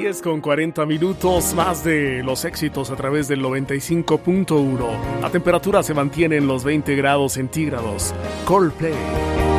10:40, más de los éxitos a través del 95.1. La temperatura se mantiene en los 20 grados centígrados. Coldplay.